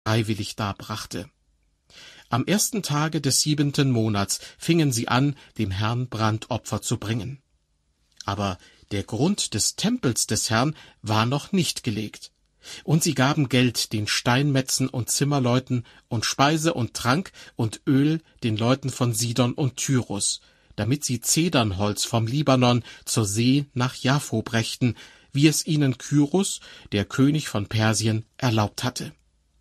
freiwillig darbrachte. Am 1. Tage des 7. Monats fingen sie an, dem Herrn Brandopfer zu bringen. Aber der Grund des Tempels des Herrn war noch nicht gelegt. Und sie gaben Geld den Steinmetzen und Zimmerleuten und Speise und Trank und Öl den Leuten von Sidon und Tyrus, damit sie Zedernholz vom Libanon zur See nach Jaffo brächten, wie es ihnen Kyrus, der König von Persien, erlaubt hatte.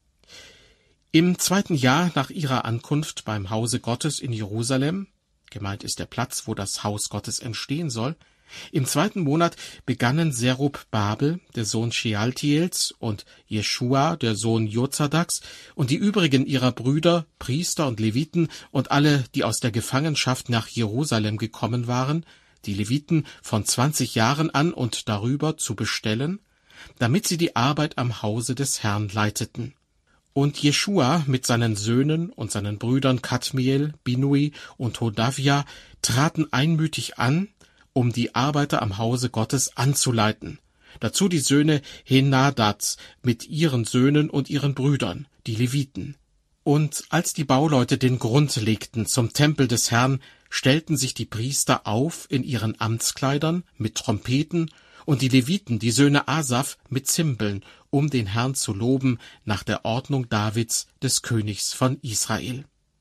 Im 2. Jahr nach ihrer Ankunft beim Hause Gottes in Jerusalem, gemeint ist der Platz, wo das Haus Gottes entstehen soll, im 2. Monat begannen Zerub-Babel, der Sohn Shealtiels, und Jeschua, der Sohn Jozadaks, und die übrigen ihrer Brüder, Priester und Leviten und alle, die aus der Gefangenschaft nach Jerusalem gekommen waren, die Leviten von 20 Jahren an und darüber zu bestellen, damit sie die Arbeit am Hause des Herrn leiteten. Und Jeschua mit seinen Söhnen und seinen Brüdern Kadmiel, Binui und Hodavia traten einmütig an, um die Arbeiter am Hause Gottes anzuleiten. Dazu die Söhne Henadads mit ihren Söhnen und ihren Brüdern, die Leviten. Und als die Bauleute den Grund legten zum Tempel des Herrn, stellten sich die Priester auf in ihren Amtskleidern mit Trompeten und die Leviten, die Söhne Asaf, mit Zimbeln, um den Herrn zu loben nach der Ordnung Davids, des Königs von Israel.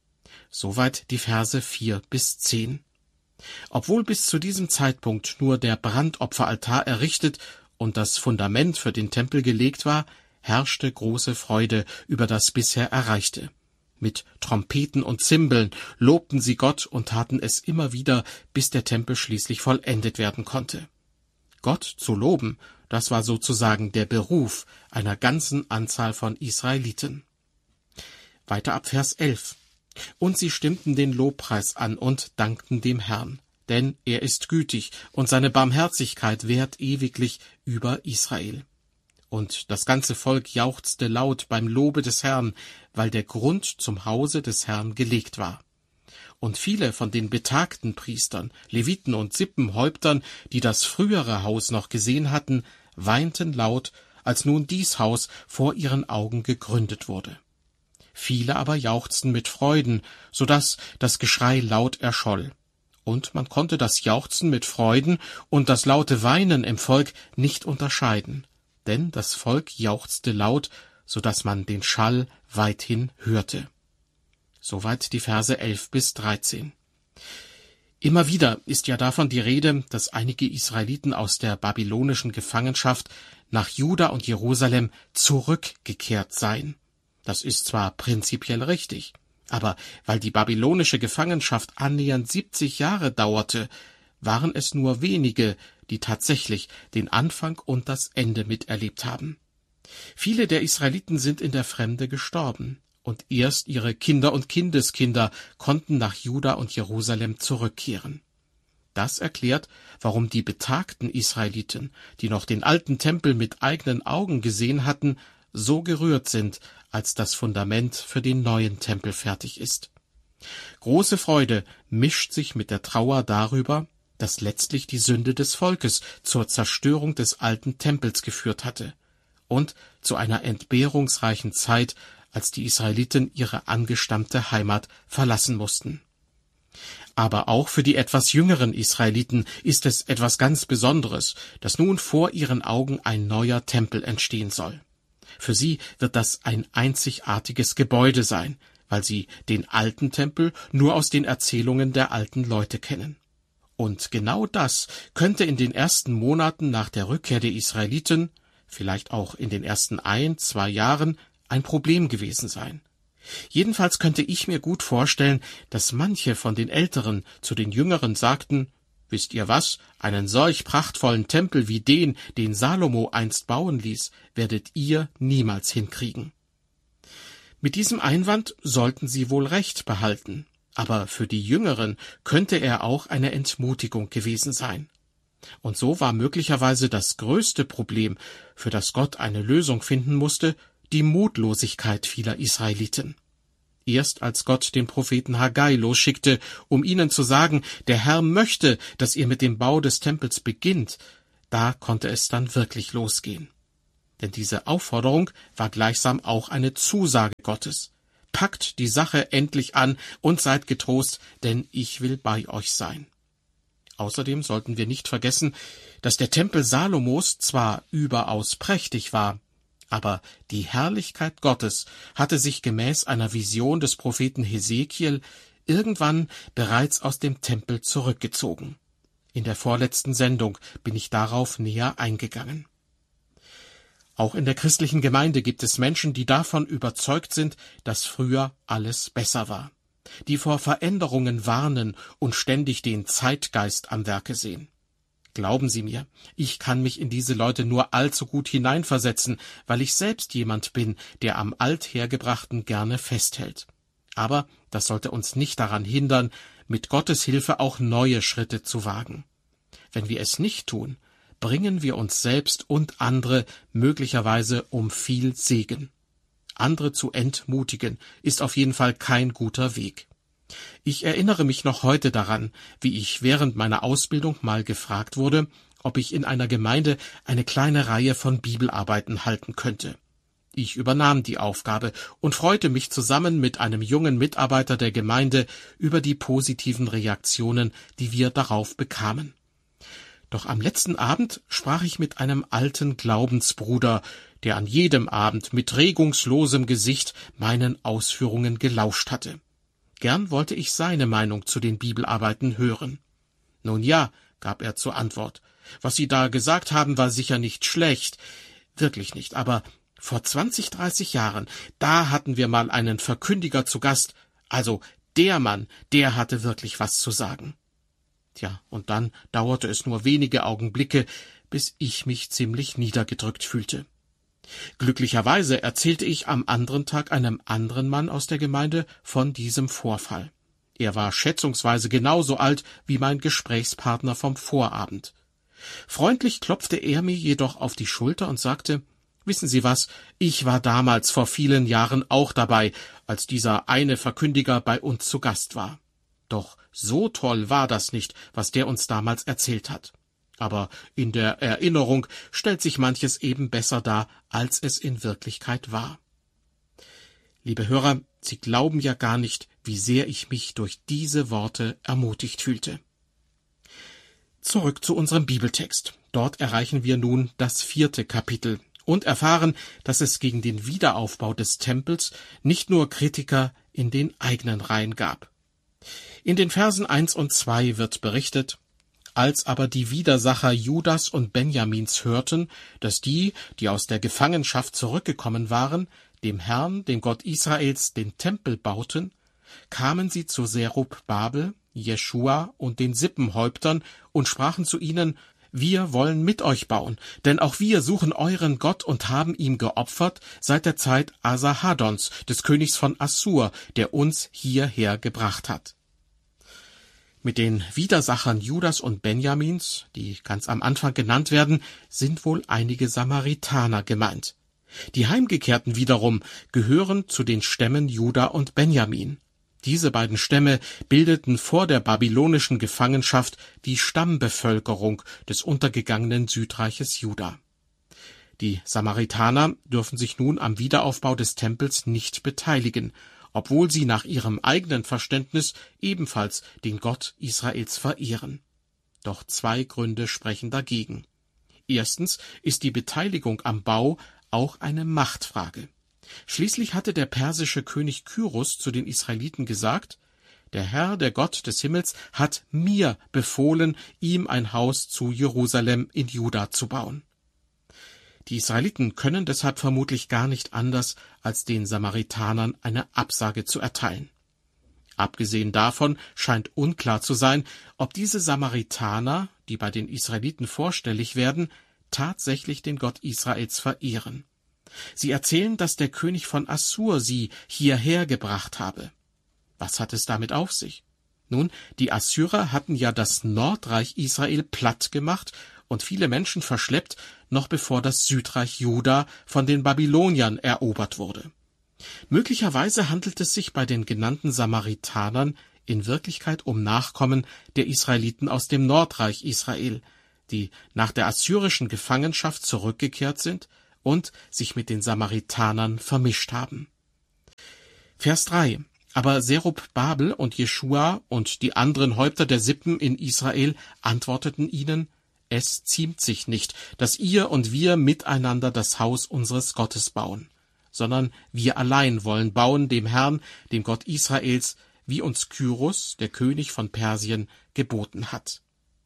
Soweit die Verse 4-10. Obwohl bis zu diesem Zeitpunkt nur der Brandopferaltar errichtet und das Fundament für den Tempel gelegt war, herrschte große Freude über das bisher Erreichte. Mit Trompeten und Zimbeln lobten sie Gott und taten es immer wieder, bis der Tempel schließlich vollendet werden konnte. Gott zu loben, das war sozusagen der Beruf einer ganzen Anzahl von Israeliten. Weiter ab Vers 11. Und sie stimmten den Lobpreis an und dankten dem Herrn, denn er ist gütig und seine Barmherzigkeit währt ewiglich über Israel. Und das ganze Volk jauchzte laut beim Lobe des Herrn, weil der Grund zum Hause des Herrn gelegt war. Und viele von den betagten Priestern, Leviten und Sippenhäuptern, die das frühere Haus noch gesehen hatten, weinten laut, als nun dies Haus vor ihren Augen gegründet wurde. Viele aber jauchzten mit Freuden, so dass das Geschrei laut erscholl. Und man konnte das Jauchzen mit Freuden und das laute Weinen im Volk nicht unterscheiden, denn das Volk jauchzte laut, so dass man den Schall weithin hörte. Soweit die Verse 11-13. Immer wieder ist ja davon die Rede, dass einige Israeliten aus der babylonischen Gefangenschaft nach Juda und Jerusalem zurückgekehrt seien. Das ist zwar prinzipiell richtig, aber weil die babylonische Gefangenschaft annähernd 70 Jahre dauerte, waren es nur wenige, die tatsächlich den Anfang und das Ende miterlebt haben. Viele der Israeliten sind in der Fremde gestorben, und erst ihre Kinder und Kindeskinder konnten nach Juda und Jerusalem zurückkehren. Das erklärt, warum die betagten Israeliten, die noch den alten Tempel mit eigenen Augen gesehen hatten, so gerührt sind, als das Fundament für den neuen Tempel fertig ist. Große Freude mischt sich mit der Trauer darüber, dass letztlich die Sünde des Volkes zur Zerstörung des alten Tempels geführt hatte und zu einer entbehrungsreichen Zeit, als die Israeliten ihre angestammte Heimat verlassen mussten. Aber auch für die etwas jüngeren Israeliten ist es etwas ganz Besonderes, dass nun vor ihren Augen ein neuer Tempel entstehen soll. Für sie wird das ein einzigartiges Gebäude sein, weil sie den alten Tempel nur aus den Erzählungen der alten Leute kennen. Und genau das könnte in den ersten Monaten nach der Rückkehr der Israeliten, vielleicht auch in den ersten 1-2 Jahren, ein Problem gewesen sein. Jedenfalls könnte ich mir gut vorstellen, dass manche von den Älteren zu den Jüngeren sagten: Wisst ihr was? Einen solch prachtvollen Tempel wie den Salomo einst bauen ließ, werdet ihr niemals hinkriegen. Mit diesem Einwand sollten sie wohl recht behalten, aber für die Jüngeren könnte er auch eine Entmutigung gewesen sein. Und so war möglicherweise das größte Problem, für das Gott eine Lösung finden musste, die Mutlosigkeit vieler Israeliten. Erst als Gott den Propheten Haggai losschickte, um ihnen zu sagen, der Herr möchte, dass ihr mit dem Bau des Tempels beginnt, da konnte es dann wirklich losgehen. Denn diese Aufforderung war gleichsam auch eine Zusage Gottes. Packt die Sache endlich an und seid getrost, denn ich will bei euch sein. Außerdem sollten wir nicht vergessen, dass der Tempel Salomos zwar überaus prächtig war, aber die Herrlichkeit Gottes hatte sich gemäß einer Vision des Propheten Hesekiel irgendwann bereits aus dem Tempel zurückgezogen. In der vorletzten Sendung bin ich darauf näher eingegangen. Auch in der christlichen Gemeinde gibt es Menschen, die davon überzeugt sind, dass früher alles besser war, die vor Veränderungen warnen und ständig den Zeitgeist am Werke sehen. Glauben Sie mir, ich kann mich in diese Leute nur allzu gut hineinversetzen, weil ich selbst jemand bin, der am Althergebrachten gerne festhält. Aber das sollte uns nicht daran hindern, mit Gottes Hilfe auch neue Schritte zu wagen. Wenn wir es nicht tun, bringen wir uns selbst und andere möglicherweise um viel Segen. Andere zu entmutigen, ist auf jeden Fall kein guter Weg. Ich erinnere mich noch heute daran, wie ich während meiner Ausbildung mal gefragt wurde, ob ich in einer Gemeinde eine kleine Reihe von Bibelarbeiten halten könnte. Ich übernahm die Aufgabe und freute mich zusammen mit einem jungen Mitarbeiter der Gemeinde über die positiven Reaktionen, die wir darauf bekamen. Doch am letzten Abend sprach ich mit einem alten Glaubensbruder, der an jedem Abend mit regungslosem Gesicht meinen Ausführungen gelauscht hatte. Gern wollte ich seine Meinung zu den Bibelarbeiten hören. »Nun ja«, gab er zur Antwort, »was Sie da gesagt haben, war sicher nicht schlecht, wirklich nicht, aber vor 20, 30 Jahren, da hatten wir mal einen Verkündiger zu Gast, also der Mann, der hatte wirklich was zu sagen.« Tja, und dann dauerte es nur wenige Augenblicke, bis ich mich ziemlich niedergedrückt fühlte. Glücklicherweise erzählte ich am anderen Tag einem anderen Mann aus der Gemeinde von diesem Vorfall. Er war schätzungsweise genauso alt wie mein Gesprächspartner vom Vorabend. Freundlich klopfte er mir jedoch auf die Schulter und sagte, »Wissen Sie was, ich war damals vor vielen Jahren auch dabei, als dieser eine Verkündiger bei uns zu Gast war. Doch so toll war das nicht, was der uns damals erzählt hat. Aber in der Erinnerung stellt sich manches eben besser dar, als es in Wirklichkeit war.« Liebe Hörer, Sie glauben ja gar nicht, wie sehr ich mich durch diese Worte ermutigt fühlte. Zurück zu unserem Bibeltext. Dort erreichen wir nun das 4. Kapitel und erfahren, dass es gegen den Wiederaufbau des Tempels nicht nur Kritiker in den eigenen Reihen gab. In den Versen 1 und 2 wird berichtet, als aber die Widersacher Judas und Benjamins hörten, dass die aus der Gefangenschaft zurückgekommen waren, dem Herrn, dem Gott Israels, den Tempel bauten, kamen sie zu Zerubabel, Jeschua und den Sippenhäuptern und sprachen zu ihnen, wir wollen mit euch bauen, denn auch wir suchen euren Gott und haben ihm geopfert seit der Zeit Asarhadons, des Königs von Assur, der uns hierher gebracht hat. Mit den Widersachern Judas und Benjamins, die ganz am Anfang genannt werden, sind wohl einige Samaritaner gemeint. Die Heimgekehrten wiederum gehören zu den Stämmen Juda und Benjamin. Diese beiden Stämme bildeten vor der babylonischen Gefangenschaft die Stammbevölkerung des untergegangenen Südreiches Juda. Die Samaritaner dürfen sich nun am Wiederaufbau des Tempels nicht beteiligen, obwohl sie nach ihrem eigenen Verständnis ebenfalls den Gott Israels verehren. Doch 2 Gründe sprechen dagegen. Erstens ist die Beteiligung am Bau auch eine Machtfrage. Schließlich hatte der persische König Kyrus zu den Israeliten gesagt, der Herr, der Gott des Himmels, hat mir befohlen, ihm ein Haus zu Jerusalem in Juda zu bauen. Die Israeliten können deshalb vermutlich gar nicht anders, als den Samaritanern eine Absage zu erteilen. Abgesehen davon scheint unklar zu sein, ob diese Samaritaner, die bei den Israeliten vorstellig werden, tatsächlich den Gott Israels verehren. Sie erzählen, dass der König von Assur sie hierher gebracht habe. Was hat es damit auf sich? Nun, die Assyrer hatten ja das Nordreich Israel platt gemacht und viele Menschen verschleppt, noch bevor das Südreich Juda von den Babyloniern erobert wurde. Möglicherweise handelt es sich bei den genannten Samaritanern in Wirklichkeit um Nachkommen der Israeliten aus dem Nordreich Israel, die nach der assyrischen Gefangenschaft zurückgekehrt sind und sich mit den Samaritanern vermischt haben. Vers 3. Aber Serubbabel und Jeschua und die anderen Häupter der Sippen in Israel antworteten ihnen: Es ziemt sich nicht, dass ihr und wir miteinander das Haus unseres Gottes bauen, sondern wir allein wollen bauen dem Herrn, dem Gott Israels, wie uns Kyros, der König von Persien, geboten hat.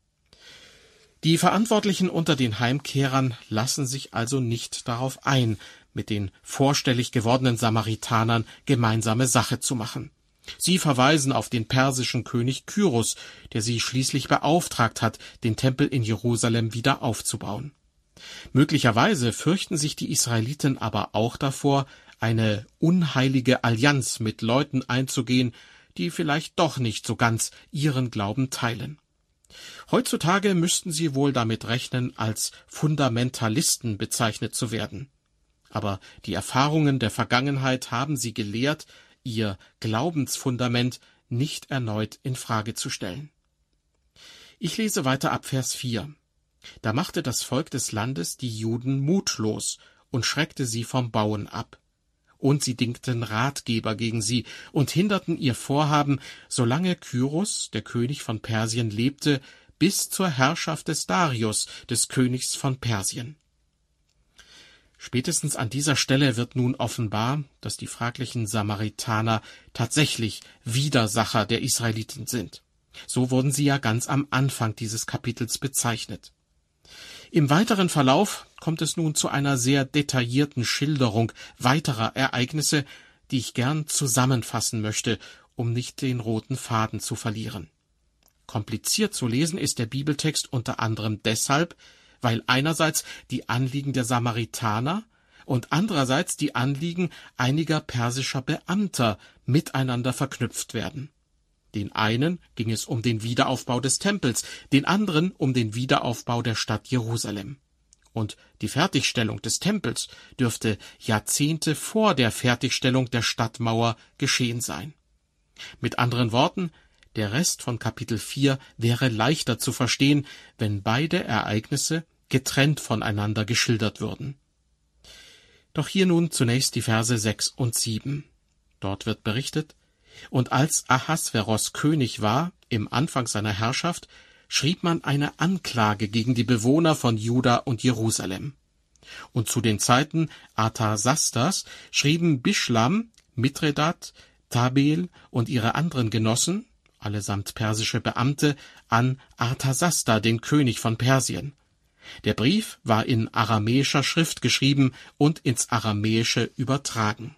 Die Verantwortlichen unter den Heimkehrern lassen sich also nicht darauf ein, mit den vorstellig gewordenen Samaritanern gemeinsame Sache zu machen. Sie verweisen auf den persischen König Kyros, der sie schließlich beauftragt hat, den Tempel in Jerusalem wieder aufzubauen. Möglicherweise fürchten sich die Israeliten aber auch davor, eine unheilige Allianz mit Leuten einzugehen, die vielleicht doch nicht so ganz ihren Glauben teilen. Heutzutage müssten sie wohl damit rechnen, als Fundamentalisten bezeichnet zu werden. Aber die Erfahrungen der Vergangenheit haben sie gelehrt, ihr Glaubensfundament nicht erneut in Frage zu stellen. Ich lese weiter ab Vers 4. Da machte das Volk des Landes die Juden mutlos und schreckte sie vom Bauen ab. Und sie dingten Ratgeber gegen sie und hinderten ihr Vorhaben, solange Kyros, der König von Persien, lebte, bis zur Herrschaft des Darius, des Königs von Persien. Spätestens an dieser Stelle wird nun offenbar, dass die fraglichen Samaritaner tatsächlich Widersacher der Israeliten sind. So wurden sie ja ganz am Anfang dieses Kapitels bezeichnet. Im weiteren Verlauf kommt es nun zu einer sehr detaillierten Schilderung weiterer Ereignisse, die ich gern zusammenfassen möchte, um nicht den roten Faden zu verlieren. Kompliziert zu lesen ist der Bibeltext unter anderem deshalb, weil einerseits die Anliegen der Samaritaner und andererseits die Anliegen einiger persischer Beamter miteinander verknüpft werden. Den einen ging es um den Wiederaufbau des Tempels, den anderen um den Wiederaufbau der Stadt Jerusalem. Und die Fertigstellung des Tempels dürfte Jahrzehnte vor der Fertigstellung der Stadtmauer geschehen sein. Mit anderen Worten, der Rest von Kapitel 4 wäre leichter zu verstehen, wenn beide Ereignisse getrennt voneinander geschildert würden. Doch hier nun zunächst die Verse 6 und 7. Dort wird berichtet: Und als Ahasveros König war, im Anfang seiner Herrschaft, schrieb man eine Anklage gegen die Bewohner von Juda und Jerusalem. Und zu den Zeiten Artasastas schrieben Bischlam, Mithredath, Tabel und ihre anderen Genossen, allesamt persische Beamte, an Artasasta, den König von Persien. Der Brief war in aramäischer Schrift geschrieben und ins Aramäische übertragen.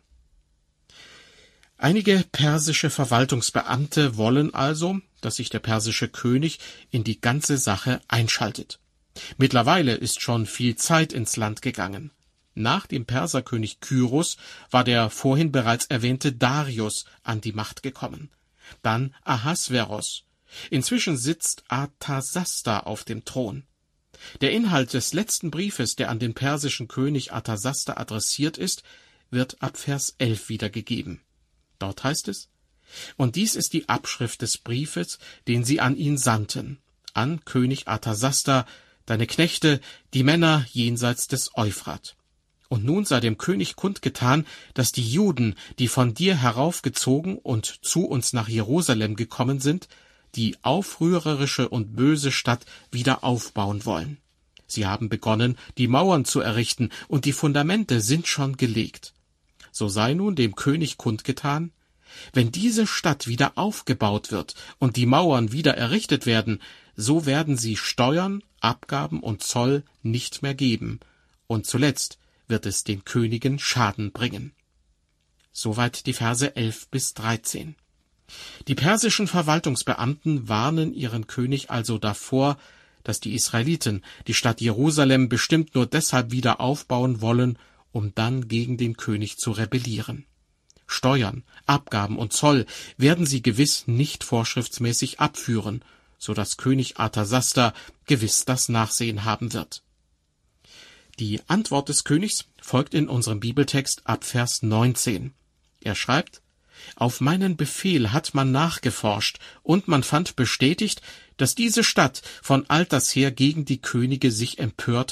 Einige persische Verwaltungsbeamte wollen also, dass sich der persische König in die ganze Sache einschaltet. Mittlerweile ist schon viel Zeit ins Land gegangen. Nach dem Perserkönig Kyros war der vorhin bereits erwähnte Darius an die Macht gekommen. Dann Ahasveros. Inzwischen sitzt Artasasta auf dem Thron. Der Inhalt des letzten Briefes, der an den persischen König Artasasta adressiert ist, wird ab Vers 11 wiedergegeben. Dort heißt es: Und dies ist die Abschrift des Briefes, den sie an ihn sandten, an König Artasasta, deine Knechte, die Männer jenseits des Euphrat. Und nun sei dem König kundgetan, dass die Juden, die von dir heraufgezogen und zu uns nach Jerusalem gekommen sind, die aufrührerische und böse Stadt wieder aufbauen wollen. Sie haben begonnen, die Mauern zu errichten, und die Fundamente sind schon gelegt. So sei nun dem König kundgetan: Wenn diese Stadt wieder aufgebaut wird und die Mauern wieder errichtet werden, so werden sie Steuern, Abgaben und Zoll nicht mehr geben, und zuletzt wird es den Königen Schaden bringen. Soweit die Verse 11 bis 13. Die persischen Verwaltungsbeamten warnen ihren König also davor, dass die Israeliten die Stadt Jerusalem bestimmt nur deshalb wieder aufbauen wollen, um dann gegen den König zu rebellieren. Steuern, Abgaben und Zoll werden sie gewiss nicht vorschriftsmäßig abführen, so dass König Artasasta gewiss das Nachsehen haben wird. Die Antwort des Königs folgt in unserem Bibeltext ab Vers 19. Er schreibt: Auf meinen Befehl hat man nachgeforscht, und man fand bestätigt, dass diese Stadt von alters her gegen die Könige sich empört hat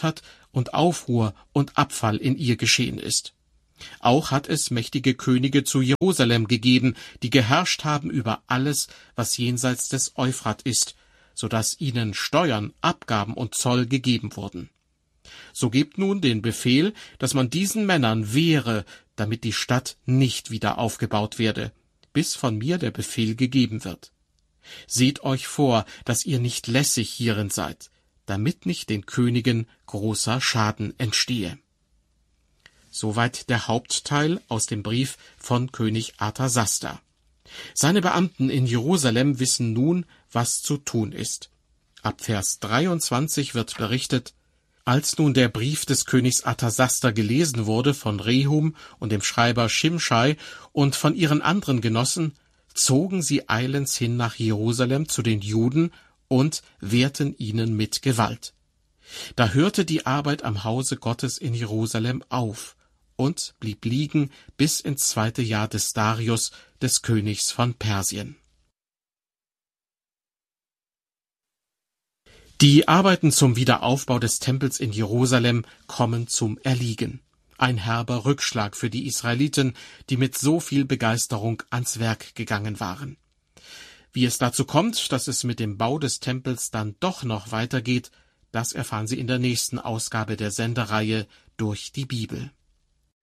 und Aufruhr und Abfall in ihr geschehen ist. Auch hat es mächtige Könige zu Jerusalem gegeben, die geherrscht haben über alles, was jenseits des Euphrat ist, so dass ihnen Steuern, Abgaben und Zoll gegeben wurden. So gebt nun den Befehl, dass man diesen Männern wehre, damit die Stadt nicht wieder aufgebaut werde, bis von mir der Befehl gegeben wird. Seht euch vor, dass ihr nicht lässig hierin seid, damit nicht den Königen großer Schaden entstehe. Soweit der Hauptteil aus dem Brief von König Arthasasta. Seine Beamten in Jerusalem wissen nun, was zu tun ist. Ab Vers 23 wird berichtet: Als nun der Brief des Königs Arthasasta gelesen wurde von Rehum und dem Schreiber Schimschai und von ihren anderen Genossen, zogen sie eilends hin nach Jerusalem zu den Juden und wehrten ihnen mit Gewalt. Da hörte die Arbeit am Hause Gottes in Jerusalem auf und blieb liegen bis ins 2. Jahr des Darius, des Königs von Persien. Die Arbeiten zum Wiederaufbau des Tempels in Jerusalem kommen zum Erliegen. Ein herber Rückschlag für die Israeliten, die mit so viel Begeisterung ans Werk gegangen waren. Wie es dazu kommt, dass es mit dem Bau des Tempels dann doch noch weitergeht, das erfahren Sie in der nächsten Ausgabe der Sendereihe Durch die Bibel.